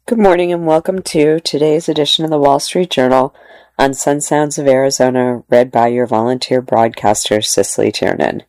Good morning and welcome to today's edition of the Wall Street Journal on Sun Sounds of Arizona, read by your volunteer broadcaster, Cicely Tiernan.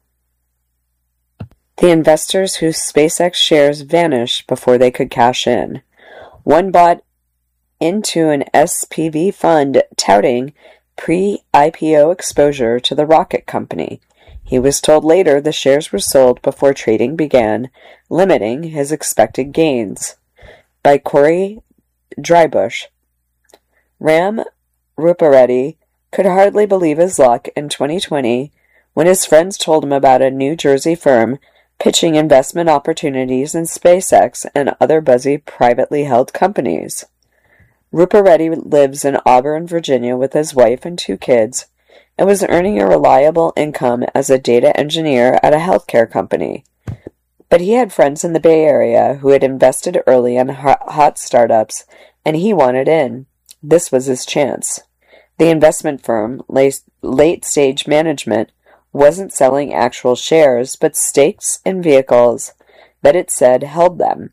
The investors whose SpaceX shares vanished before they could cash in. One bought into an SPV fund touting pre-IPO exposure to the rocket company. He was told later the shares were sold before trading began, limiting his expected gains. By Corey Drybush. Ram Rupareddy could hardly believe his luck in 2020 when his friends told him about a New Jersey firm pitching investment opportunities in SpaceX and other buzzy privately held companies. Rupareddy lives in Auburn, Virginia with his wife and 2 kids and was earning a reliable income as a data engineer at a healthcare company. But he had friends in the Bay Area who had invested early in hot startups, and he wanted in. This was his chance. The investment firm, Late Stage Management, wasn't selling actual shares, but stakes in vehicles that it said held them.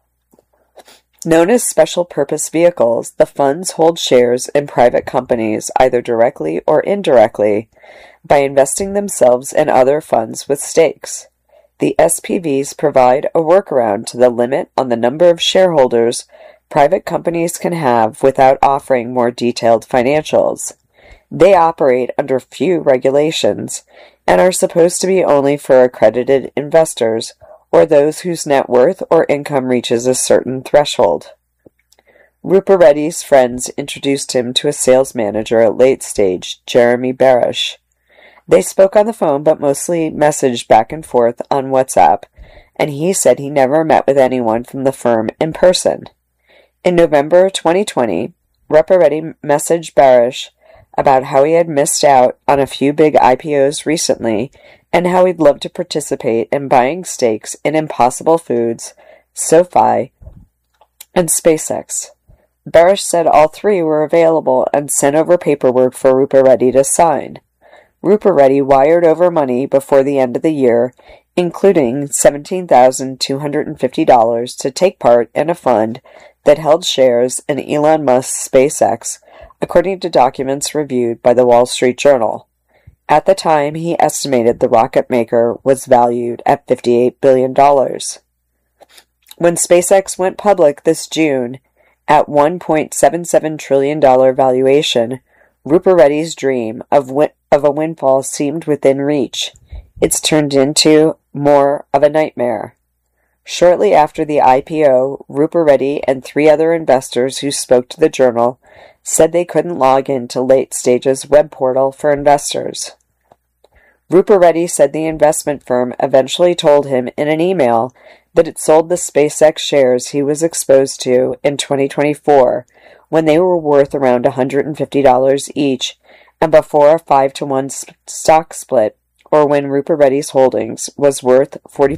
Known as special purpose vehicles, the funds hold shares in private companies, either directly or indirectly, by investing themselves in other funds with stakes. The SPVs provide a workaround to the limit on the number of shareholders private companies can have without offering more detailed financials. They operate under few regulations and are supposed to be only for accredited investors or those whose net worth or income reaches a certain threshold. Rupareddy's friends introduced him to a sales manager at Late Stage, Jeremy Barish. They spoke on the phone but mostly messaged back and forth on WhatsApp, and he said he never met with anyone from the firm in person. In November 2020, Rupareddy messaged Barish about how he had missed out on a few big IPOs recently and how he'd love to participate in buying stakes in Impossible Foods, SoFi, and SpaceX. Barish said all 3 were available and sent over paperwork for Rupareddy to sign. Rupareddy wired over money before the end of the year, including $17,250 to take part in a fund that held shares in Elon Musk's SpaceX, according to documents reviewed by the Wall Street Journal. At the time, he estimated the rocket maker was valued at $58 billion. When SpaceX went public this June at $1.77 trillion valuation, Rupareddy's dream of a windfall seemed within reach. It's turned into more of a nightmare. Shortly after the IPO, Rupareddy and 3 other investors who spoke to the Journal said they couldn't log into Late Stage's web portal for investors. Rupareddy said the investment firm eventually told him in an email that it sold the SpaceX shares he was exposed to in 2024 when they were worth around $150 each and before a 5-to-1 stock split, or when Rupareddy's holdings was worth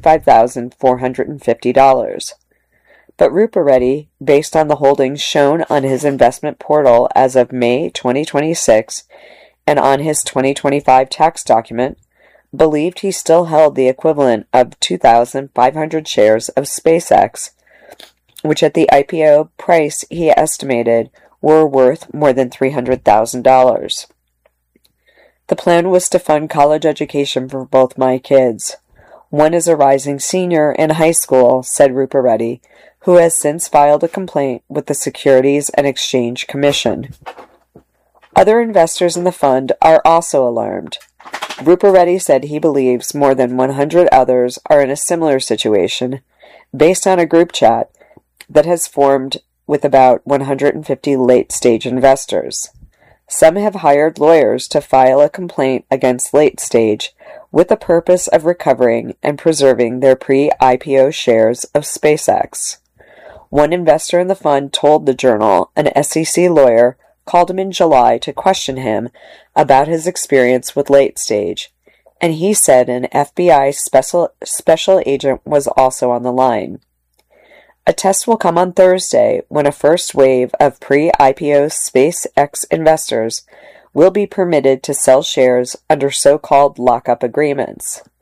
$45,450. But Rupareddy, based on the holdings shown on his investment portal as of May 2026 and on his 2025 tax document, believed he still held the equivalent of 2,500 shares of SpaceX, which at the IPO price he estimated were worth more than $300,000. The plan was to fund college education for both my kids. One is a rising senior in high school, said Rupareddy, who has since filed a complaint with the Securities and Exchange Commission. Other investors in the fund are also alarmed. Rupareddy said he believes more than 100 others are in a similar situation, based on a group chat that has formed with about 150 late-stage investors. Some have hired lawyers to file a complaint against Late Stage with the purpose of recovering and preserving their pre-IPO shares of SpaceX. One investor in the fund told the Journal an SEC lawyer called him in July to question him about his experience with Late Stage, and he said an FBI special agent was also on the line. A test will come on Thursday when a first wave of pre-IPO SpaceX investors will be permitted to sell shares under so-called lockup agreements.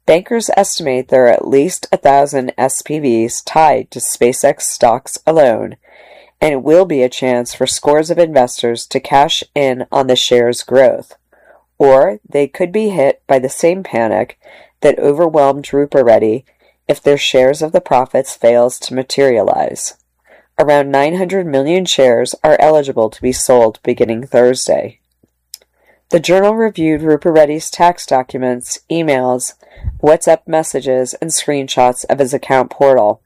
Bankers estimate there are at least 1,000 SPVs tied to SpaceX stocks alone, and it will be a chance for scores of investors to cash in on the shares' growth. Or they could be hit by the same panic that overwhelmed RuperReady if their shares of the profits fails to materialize. Around 900 million shares are eligible to be sold beginning Thursday. The Journal reviewed RuperReady's tax documents, emails, WhatsApp messages, and screenshots of his account portal.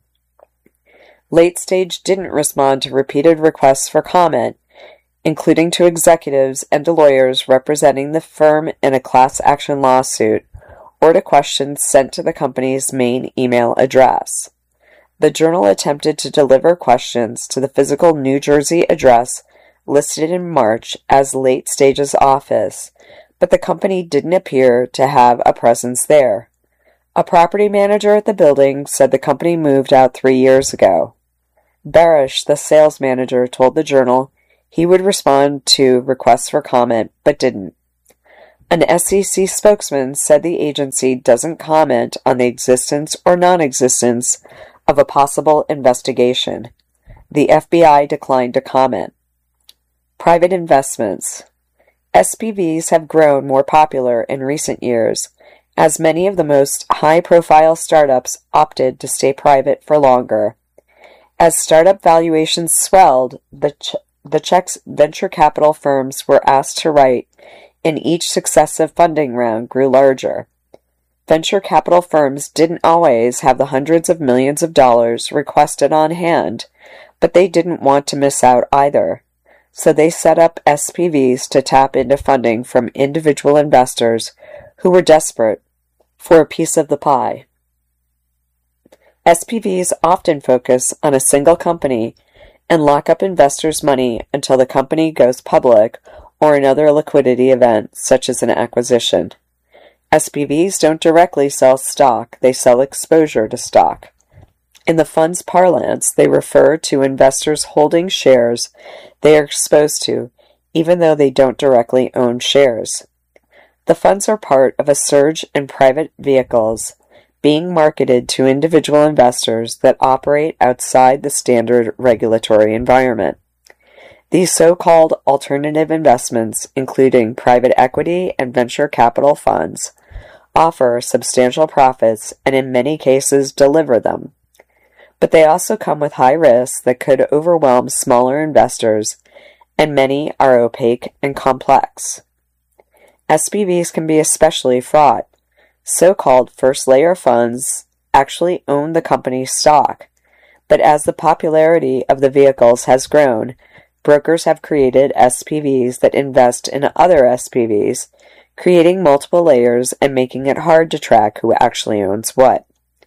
Late Stage didn't respond to repeated requests for comment, including to executives and to lawyers representing the firm in a class action lawsuit, or to questions sent to the company's main email address. The Journal attempted to deliver questions to the physical New Jersey address listed in March as Late Stage's office, but the company didn't appear to have a presence there. A property manager at the building said the company moved out 3 years ago. Barish, the sales manager, told the Journal he would respond to requests for comment, but didn't. An SEC spokesman said the agency doesn't comment on the existence or non-existence of a possible investigation. The FBI declined to comment. Private investments. SPVs have grown more popular in recent years, as many of the most high-profile startups opted to stay private for longer. As startup valuations swelled, the checks venture capital firms were asked to write in each successive funding round grew larger. Venture capital firms didn't always have the hundreds of millions of dollars requested on hand, but they didn't want to miss out either. So they set up SPVs to tap into funding from individual investors who were desperate for a piece of the pie. SPVs often focus on a single company and lock up investors' money until the company goes public or another liquidity event, such as an acquisition. SPVs don't directly sell stock, they sell exposure to stock. In the fund's parlance, they refer to investors holding shares they are exposed to, even though they don't directly own shares. The funds are part of a surge in private vehicles being marketed to individual investors that operate outside the standard regulatory environment. These so-called alternative investments, including private equity and venture capital funds, offer substantial profits and in many cases deliver them. But they also come with high risks that could overwhelm smaller investors, and many are opaque and complex. SPVs can be especially fraught. So-called first-layer funds actually own the company's stock, but as the popularity of the vehicles has grown, brokers have created SPVs that invest in other SPVs, creating multiple layers and making it hard to track who actually owns what.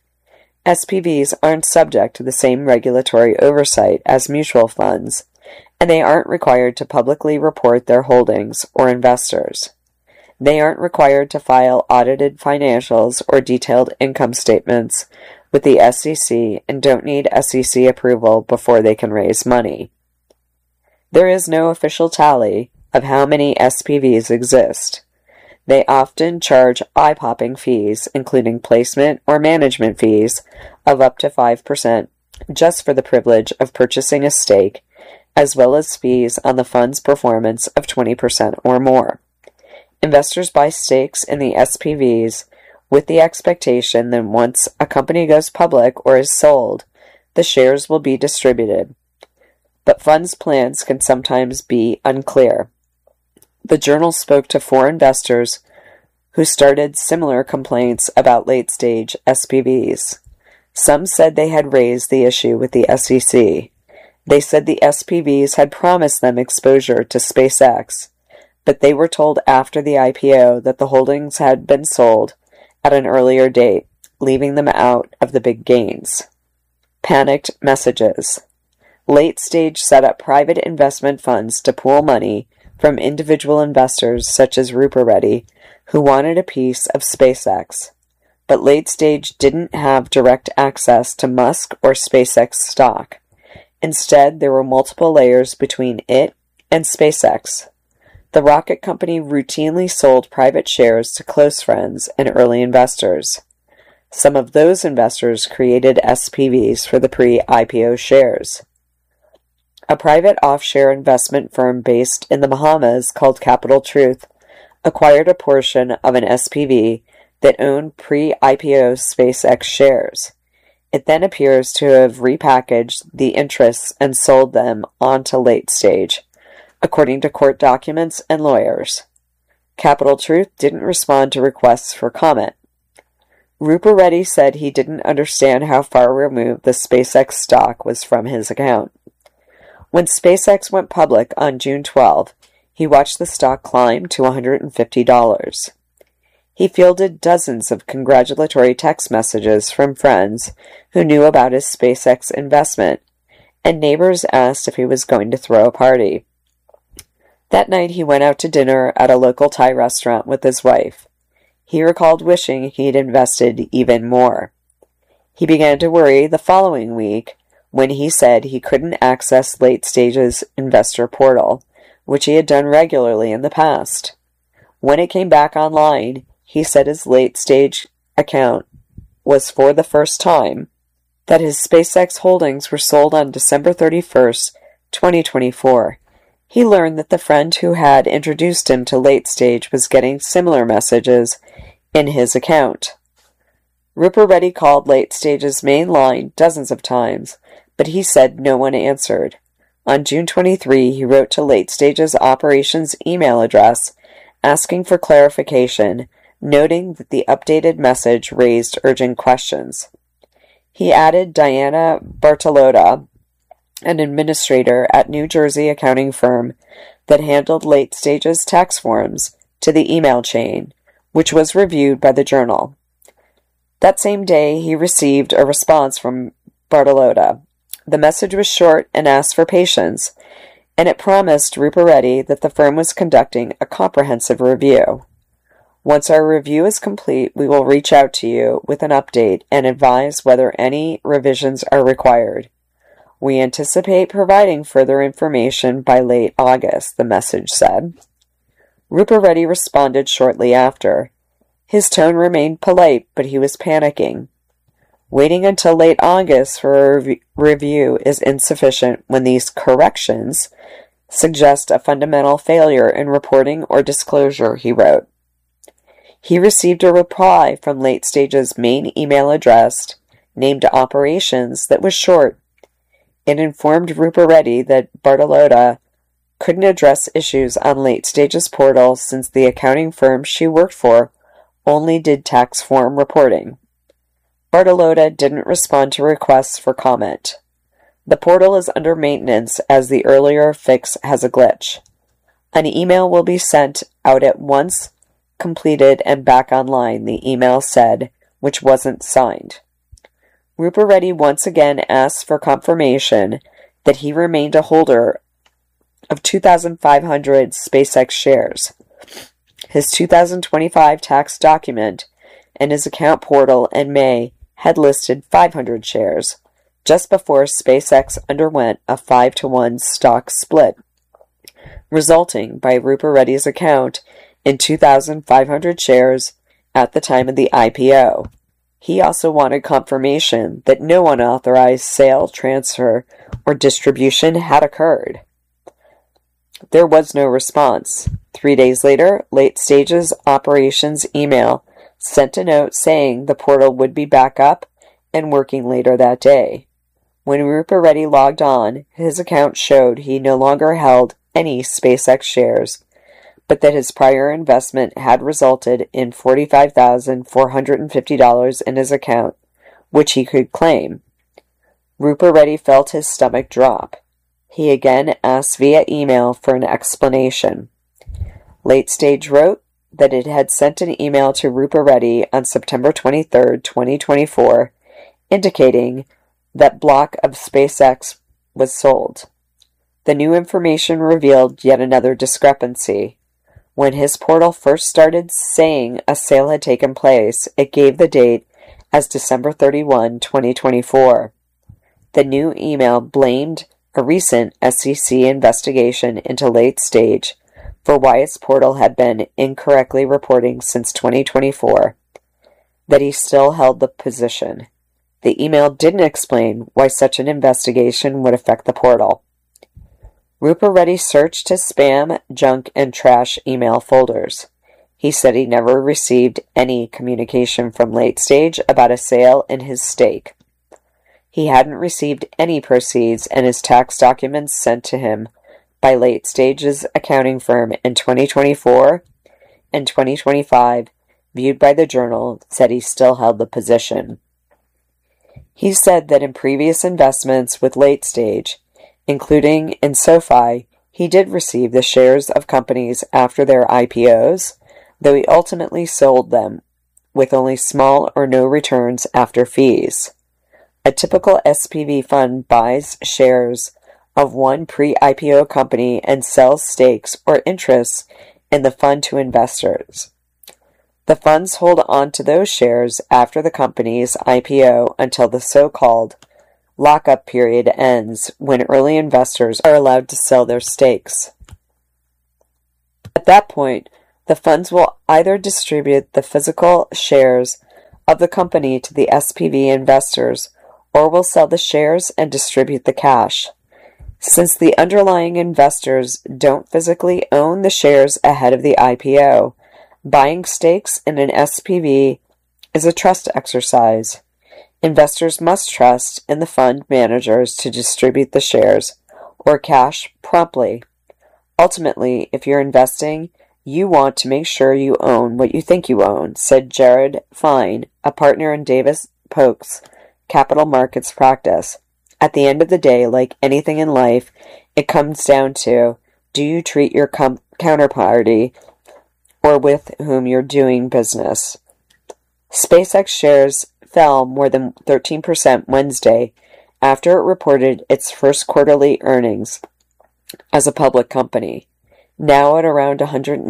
SPVs aren't subject to the same regulatory oversight as mutual funds, and they aren't required to publicly report their holdings or investors. They aren't required to file audited financials or detailed income statements with the SEC and don't need SEC approval before they can raise money. There is no official tally of how many SPVs exist. They often charge eye-popping fees, including placement or management fees, of up to 5%, just for the privilege of purchasing a stake, as well as fees on the fund's performance of 20% or more. Investors buy stakes in the SPVs with the expectation that once a company goes public or is sold, the shares will be distributed. But funds' plans can sometimes be unclear. The Journal spoke to 4 investors who started similar complaints about late-stage SPVs. Some said they had raised the issue with the SEC. They said the SPVs had promised them exposure to SpaceX, but they were told after the IPO that the holdings had been sold at an earlier date, leaving them out of the big gains. Panicked messages. Late Stage set up private investment funds to pool money from individual investors such as RuperReady, who wanted a piece of SpaceX. But Late Stage didn't have direct access to Musk or SpaceX stock. Instead, there were multiple layers between it and SpaceX. The rocket company routinely sold private shares to close friends and early investors. Some of those investors created SPVs for the pre-IPO shares. A private offshore investment firm based in the Bahamas called Capital Truth acquired a portion of an SPV that owned pre-IPO SpaceX shares. It then appears to have repackaged the interests and sold them on to Late Stage, according to court documents and lawyers. Capital Truth didn't respond to requests for comment. Rupert Reddy said he didn't understand how far removed the SpaceX stock was from his account. When SpaceX went public on June 12, he watched the stock climb to $150. He fielded dozens of congratulatory text messages from friends who knew about his SpaceX investment, and neighbors asked if he was going to throw a party. That night he went out to dinner at a local Thai restaurant with his wife. He recalled wishing he'd invested even more. He began to worry the following week when he said he couldn't access Late Stage's investor portal, which he had done regularly in the past. When it came back online, he said his Late Stage account was for the first time, that his SpaceX holdings were sold on December 31st, 2024. He learned that the friend who had introduced him to Late Stage was getting similar messages in his account. Rupert Reddy called Late Stage's main line dozens of times, but he said no one answered. On June 23, he wrote to Late Stage's operations email address asking for clarification, noting that the updated message raised urgent questions. He added Diana Bartolotta, an administrator at New Jersey accounting firm that handled Late Stage's tax forms, to the email chain, which was reviewed by the Journal. That same day, he received a response from Bartolotta. The message was short and asked for patience, and it promised Rupert Reddy that the firm was conducting a comprehensive review. Once our review is complete, we will reach out to you with an update and advise whether any revisions are required. We anticipate providing further information by late August, the message said. Rupert Reddy responded shortly after. His tone remained polite, but he was panicking. Waiting until late August for a review is insufficient when these corrections suggest a fundamental failure in reporting or disclosure, he wrote. He received a reply from Late Stage's main email address, named Operations, that was short. It informed Rupert Reddy that Bartolotta couldn't address issues on Late Stage's portal since the accounting firm she worked for only did tax form reporting. Bartolotta didn't respond to requests for comment. The portal is under maintenance as the earlier fix has a glitch. An email will be sent out at once completed and back online, the email said, which wasn't signed. Rupert Reddy once again asked for confirmation that he remained a holder of 2,500 SpaceX shares. His 2025 tax document and his account portal in May had listed 500 shares, just before SpaceX underwent a 5-to-1 stock split, resulting by Rupert Reddy's account in 2,500 shares at the time of the IPO. He also wanted confirmation that no unauthorized sale, transfer, or distribution had occurred. There was no response. 3 days later, Late Stage's operations email sent a note saying the portal would be back up and working later that day. When Rupert Reddy logged on, his account showed he no longer held any SpaceX shares, but that his prior investment had resulted in $45,450 in his account, which he could claim. Rupert Reddy felt his stomach drop. He again asked via email for an explanation. Late Stage wrote that it had sent an email to Rupert Reddy on September 23, 2024, indicating that block of SpaceX was sold. The new information revealed yet another discrepancy. When his portal first started saying a sale had taken place, it gave the date as December 31, 2024. The new email blamed a recent SEC investigation into Late Stage for why its portal had been incorrectly reporting since 2024. that he still held the position. The email didn't explain why such an investigation would affect the portal. Rupa Reddy searched his spam, junk, and trash email folders. He said he never received any communication from Late Stage about a sale in his stake. He hadn't received any proceeds, and his tax documents sent to him by Late Stage's accounting firm in 2024 and 2025, viewed by the Journal, said he still held the position. He said that in previous investments with Late Stage, including in SoFi, he did receive the shares of companies after their IPOs, though he ultimately sold them with only small or no returns after fees. A typical SPV fund buys shares of one pre-IPO company and sells stakes or interests in the fund to investors. The funds hold on to those shares after the company's IPO until the so-called lockup period ends, when early investors are allowed to sell their stakes. At that point, the funds will either distribute the physical shares of the company to the SPV investors or will sell the shares and distribute the cash. Since the underlying investors don't physically own the shares ahead of the IPO, buying stakes in an SPV is a trust exercise. Investors must trust in the fund managers to distribute the shares or cash promptly. Ultimately, if you're investing, you want to make sure you own what you think you own, said Jared Fine, a partner in Davis Polk's capital markets practice. At the end of the day, like anything in life, it comes down to, do you treat your counterparty or with whom you're doing business? SpaceX shares fell more than 13% Wednesday after it reported its first quarterly earnings as a public company. Now at around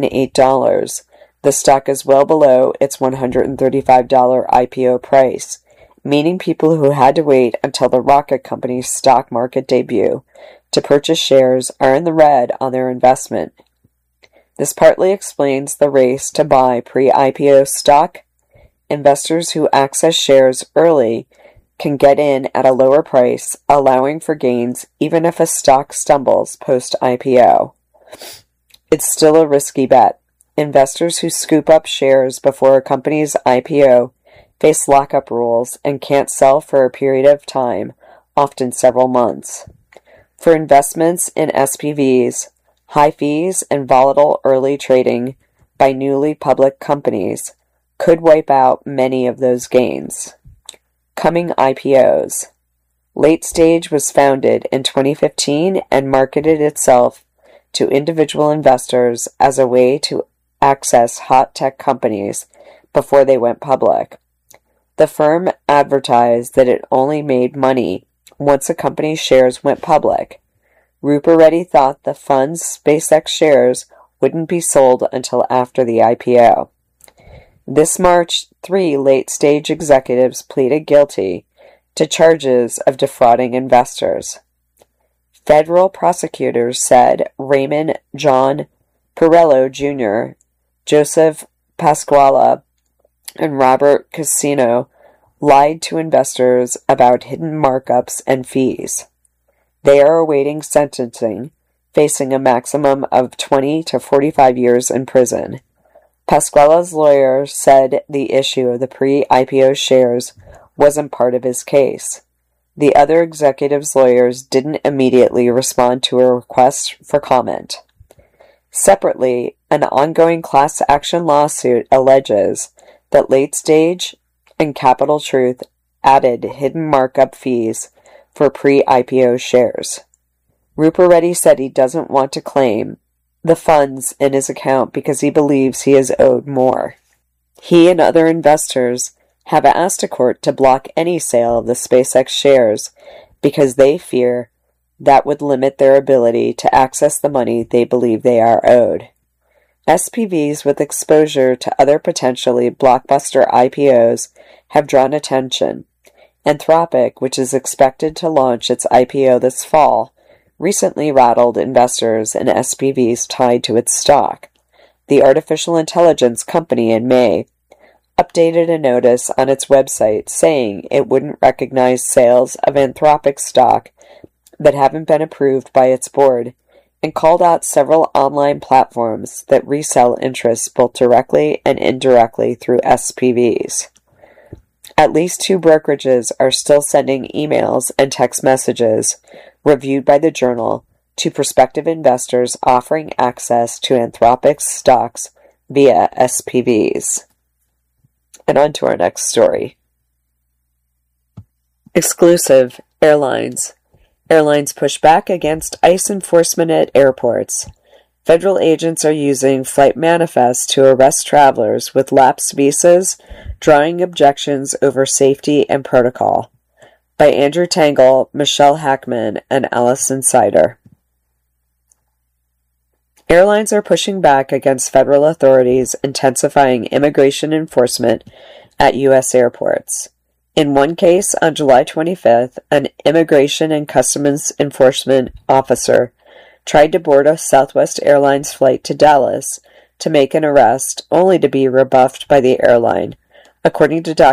$108, the stock is well below its $135 IPO price, meaning people who had to wait until the rocket company's stock market debut to purchase shares are in the red on their investment. This partly explains the race to buy pre-IPO stock. Investors who access shares early can get in at a lower price, allowing for gains even if a stock stumbles post-IPO. It's still a risky bet. Investors who scoop up shares before a company's IPO face lockup rules and can't sell for a period of time, often several months. For investments in SPVs, high fees and volatile early trading by newly public companies could wipe out many of those gains. Coming IPOs. Late Stage was founded in 2015 and marketed itself to individual investors as a way to access hot tech companies before they went public. The firm advertised that it only made money once a company's shares went public. Rupa Reddy thought the fund's SpaceX shares wouldn't be sold until after the IPO. This March, 3 late-stage executives pleaded guilty to charges of defrauding investors. Federal prosecutors said Raymond John Perello Jr., Joseph Pasquale, and Robert Casino lied to investors about hidden markups and fees. They are awaiting sentencing, facing a maximum of 20 to 45 years in prison. Pasquale's lawyer said the issue of the pre-IPO shares wasn't part of his case. The other executives' lawyers didn't immediately respond to a request for comment. Separately, an ongoing class action lawsuit alleges that Late Stage and Capital Truth added hidden markup fees for pre-IPO shares. Rupa Reddy said he doesn't want to claim the funds in his account because he believes he is owed more. He and other investors have asked a court to block any sale of the SpaceX shares because they fear that would limit their ability to access the money they believe they are owed. SPVs with exposure to other potentially blockbuster IPOs have drawn attention. Anthropic, which is expected to launch its IPO this fall, recently rattled investors in SPVs tied to its stock. The artificial intelligence company in May updated a notice on its website saying it wouldn't recognize sales of Anthropic stock that haven't been approved by its board, and called out several online platforms that resell interests both directly and indirectly through SPVs. At least 2 brokerages are still sending emails and text messages, reviewed by the Journal, to prospective investors offering access to Anthropic's stocks via SPVs. And on to our next story. Exclusive Airlines. Airlines push back against ICE enforcement at airports. Federal agents are using flight manifests to arrest travelers with lapsed visas, drawing objections over safety and protocol. By Andrew Tangle, Michelle Hackman, and Allison Sider. Airlines are pushing back against federal authorities intensifying immigration enforcement at U.S. airports. In one case, on July 25th, an Immigration and Customs Enforcement officer tried to board a Southwest Airlines flight to Dallas to make an arrest, only to be rebuffed by the airline, according to